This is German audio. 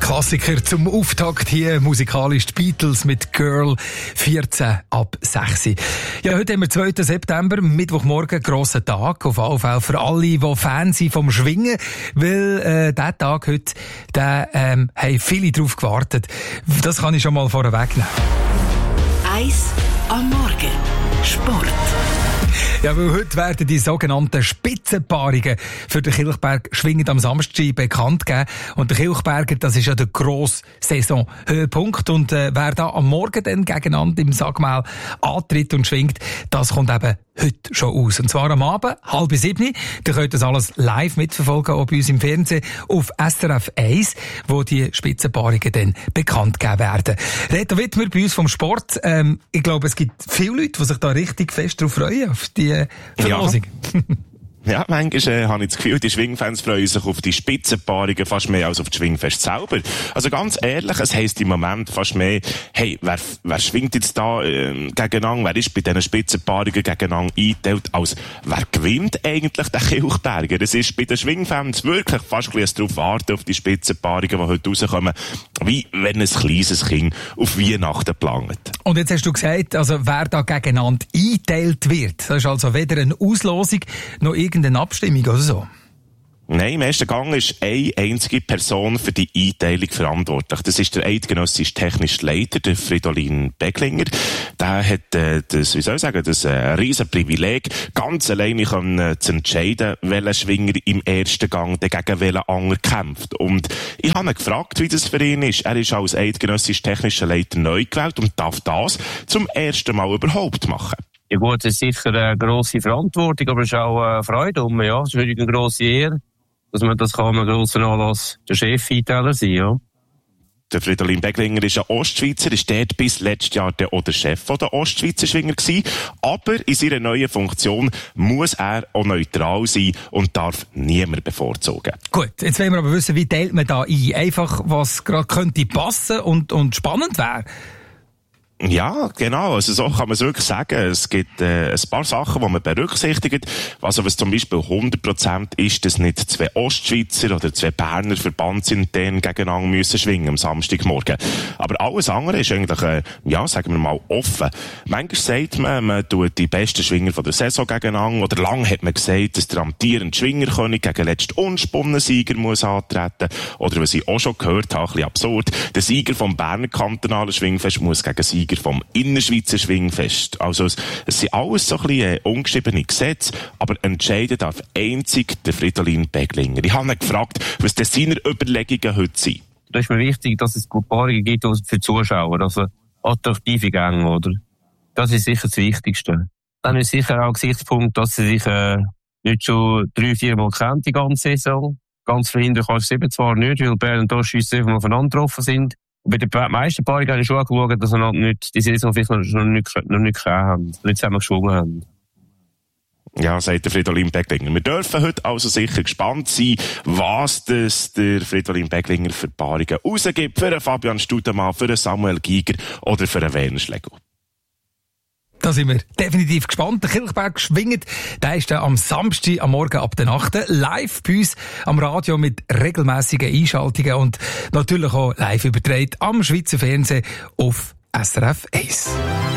Klassiker zum Auftakt hier, musikalisch die Beatles mit Girl, 14 ab 6. Ja, heute haben wir 2. September, Mittwochmorgen, grosser Tag, auf jeden Fall für alle, die Fans sind vom Schwingen, weil dieser Tag heute, haben viele drauf gewartet. Das kann ich schon mal vorweg nehmen. 1 am Morgen, Sport. Ja, weil heute werden die sogenannten Spitzenpaarungen für den Kilchberg schwingend am Samstag bekannt gegeben. Und der Kilchberger, das ist ja der grosse Saisonhöhepunkt. Und wer da am Morgen dann gegeneinander im Sagmaul antritt und schwingt, das kommt eben heute schon aus. Und zwar am Abend, 6:30. Da könnt ihr das alles live mitverfolgen, auch bei uns im Fernsehen auf SRF 1, wo die Spitzenpaarungen dann bekannt gegeben werden. Reto Wittmer bei uns vom Sport. Ich glaube, es gibt viele Leute, die sich da richtig fest drauf freuen, auf die Verlosung. Ja, manchmal habe ich das Gefühl, die Schwingfans freuen sich auf die Spitzenpaarungen fast mehr als auf das Schwingfest selber. Also ganz ehrlich, es heisst im Moment fast mehr, hey, wer schwingt jetzt da gegeneinander, wer ist bei diesen Spitzenpaarungen gegeneinander eingeteilt, als wer gewinnt eigentlich den Kilchberger? Es ist bei den Schwingfans wirklich fast ein bisschen darauf warten, auf die Spitzenpaarungen, die heute rauskommen, wie wenn ein kleines Kind auf Weihnachten plant. Und jetzt hast du gesagt, also wer da gegeneinander eingeteilt wird, das ist also weder eine Auslosung noch irgendeine Abstimmung oder so? Nein, im ersten Gang ist eine einzige Person für die Einteilung verantwortlich. Das ist der eidgenössische technische Leiter, der Fridolin Beglinger. Der hat das riesen Privileg, ganz alleine zu entscheiden, welcher Schwinger im ersten Gang gegen welchen anderen kämpft. Und ich habe ihn gefragt, wie das für ihn ist. Er ist als eidgenössischer technischer Leiter neu gewählt und darf das zum ersten Mal überhaupt machen. Ja gut, es ist sicher eine grosse Verantwortung, aber es ist auch eine Freude. Ja, es ist wirklich eine grosse Ehre, dass man das kann, einen grossen Anlass der Chef-Einteiler sein, ja. Der Fridolin Beglinger ist ein Ostschweizer, ist dort bis letztes Jahr auch der Chef der Ostschweizer Schwinger gewesen. Aber in seiner neuen Funktion muss er auch neutral sein und darf niemand bevorzugen. Gut, jetzt wollen wir aber wissen, wie teilt man da ein? Einfach, was gerade könnte passen und spannend wäre. Ja, genau. Also so kann man es wirklich sagen. Es gibt ein paar Sachen, die man berücksichtigt. Also was zum Beispiel 100% ist, dass nicht 2 Ostschweizer oder 2 Berner Verbandsintern gegeneinander müssen schwingen am Samstagmorgen. Aber alles andere ist eigentlich, sagen wir mal, offen. Manchmal sagt man tut die besten Schwinger von der Saison gegeneinander. Oder lang hat man gesagt, dass der amtierende Schwingerkönig gegen den letzten unspannenden Sieger muss antreten. Oder was ich auch schon gehört habe, ein bisschen absurd, der Sieger vom Berner kantonalen Schwingfest muss gegen Sieger vom Innerschweizer Schwingfest. Also es sind alles so ein bisschen ungeschriebene Gesetze, aber entscheiden darf einzig der Fridolin Beglinger. Ich habe ihn gefragt, was denn seine Überlegungen heute sind. Da ist mir wichtig, dass es gute Paarungen gibt für die Zuschauer, also attraktive Gänge, oder? Das ist sicher das Wichtigste. Dann ist sicher auch ein Gesichtspunkt, dass sie sich nicht schon 3-4 Mal kennen, die ganze Saison. Ganz verhindern kannst du es eben zwar nicht, weil Bern und Ostschweiz einfach aufeinander getroffen sind. Bei den meisten Paarungen habe ich schon geschaut, dass wir nicht die Saison vielleicht noch nicht haben, nicht zusammen geschwungen haben. Ja, sagt der Fridolin Beglinger. Wir dürfen heute also sicher gespannt sein, was das der Fridolin Beglinger für Paarungen rausgibt, für einen Fabian Studemann, für einen Samuel Giger oder für einen Werner Schlegel. Da sind wir definitiv gespannt. Der Kilchberg schwingt, der ist dann am Samstag am Morgen ab der 8. live bei uns am Radio mit regelmässigen Einschaltungen und natürlich auch live übertragen am Schweizer Fernsehen auf SRF 1.